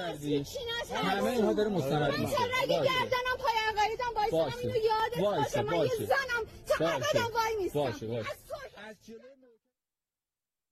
کردی؟ همه اینها داره مستند میشه. من رگ گردنم پای عقایدم وایسادم اینو یادت باشه. من یه زنم چقدر آدم وای میستم. باشه.